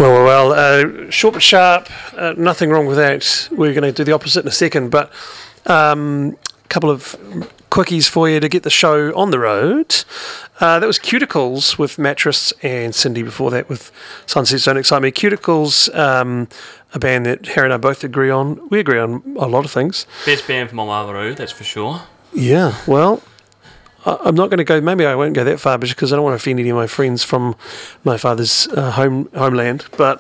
Short but sharp. Nothing wrong with that. We're going to do the opposite in a second, but a couple of quickies for you to get the show on the road. That was Cuticles with Mattress, and Cindy before that with Sunsets Don't Excite Me. Cuticles, a band that Harry and I both agree on. We agree on a lot of things. Best band from Oamaru, that's for sure. Yeah, well, I'm not going to go, maybe I won't go that far because I don't want to offend any of my friends from my father's homeland. But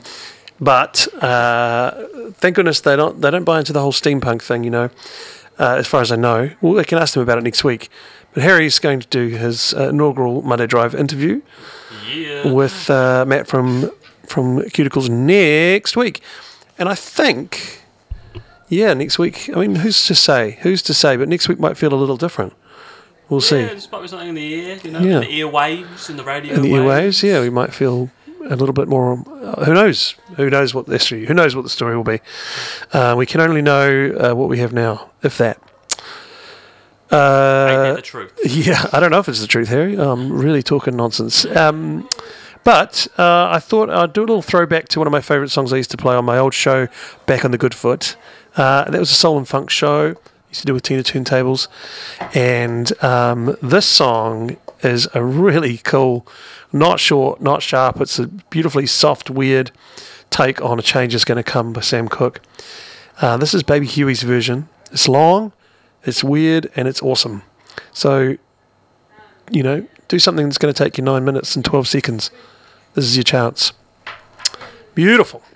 thank goodness they don't buy into the whole steampunk thing, as far as I know. Well, I can ask them about it next week. But Harry's going to do his inaugural Monday Drive interview with Matt from Cuticles next week. And I think, next week, I mean, who's to say? But next week might feel a little different. We'll see. Yeah, there's probably something in the air, in the airwaves, in the radio waves. In the airwaves, we might feel a little bit more. Who knows? Who knows what the story will be? We can only know what we have now, if that. Ain't that the truth? Yeah, I don't know if it's the truth, Harry. I'm really talking nonsense. But I thought I'd do a little throwback to one of my favourite songs I used to play on my old show, Back on the Good Foot. That was a soul and funk show. Used to do with Tina Turntables, and this song is a really cool, not short, not sharp. It's a beautifully soft, weird take on A Change Is Gonna Come by Sam Cooke. This is Baby Huey's version. It's long, it's weird, and it's awesome. So, do something that's going to take you 9 minutes and 12 seconds. This is your chance. Beautiful.